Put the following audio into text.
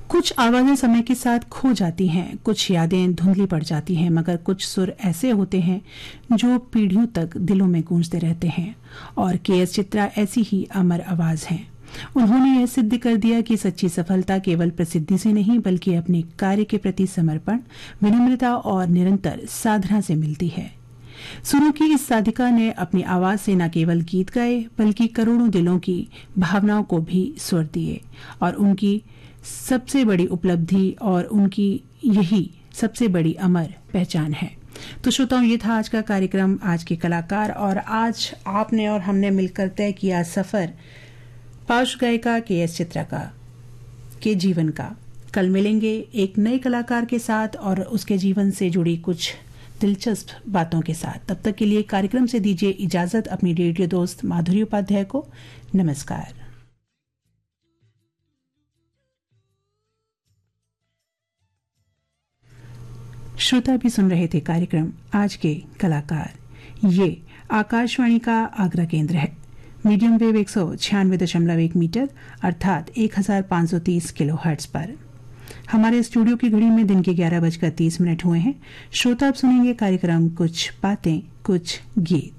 कुछ आवाजें समय के साथ खो जाती हैं, कुछ यादें धुंधली पड़ जाती हैं, मगर कुछ सुर ऐसे होते हैं जो पीढ़ियों तक दिलों में गूंजते रहते हैं। और के.एस. चित्रा ऐसी ही अमर आवाज हैं। उन्होंने यह सिद्ध कर दिया कि सच्ची सफलता केवल प्रसिद्धि से नहीं बल्कि अपने कार्य के प्रति समर्पण, विनम्रता और निरंतर साधना से मिलती है। सुरों की इस साधिका ने अपनी आवाज से न केवल गीत गाए बल्कि करोड़ों दिलों की भावनाओं को भी स्वर दिए। और उनकी सबसे बड़ी उपलब्धि और उनकी यही सबसे बड़ी अमर पहचान है। तो श्रोताओं, ये था आज का कार्यक्रम, आज के कलाकार। और आज आपने और हमने मिलकर तय किया सफर पार्श्व गायिका के.एस. चित्रा के जीवन का। कल मिलेंगे एक नए कलाकार के साथ और उसके जीवन से जुड़ी कुछ दिलचस्प बातों के साथ। तब तक के लिए कार्यक्रम से दीजिए इजाजत अपनी रेडियो दोस्त माधुरी उपाध्याय को। नमस्कार। श्रोता भी सुन रहे थे कार्यक्रम आज के कलाकार। ये आकाशवाणी का आगरा केंद्र है। मीडियम वेव 196.1 मीटर अर्थात 1530 किलोहर्ट्ज पर। हमारे स्टूडियो की घड़ी में दिन के 11:30 हुए हैं। श्रोता अब सुनेंगे कार्यक्रम कुछ बातें कुछ गीत।